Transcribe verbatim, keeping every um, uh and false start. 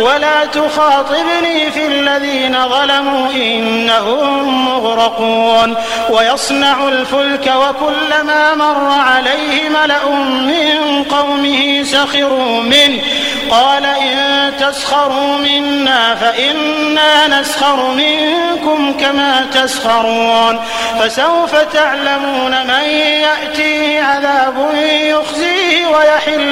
ولا تخاطبني في الذين ظلموا إنهم مغرقون ويصنع الفلك وكلما مر عليه ملأ من قومه سخروا منه قال إن تسخروا منا فإنا نسخر منكم كما تسخرون فسوف تعلمون من يأتيه عذاب يخزيه ويحل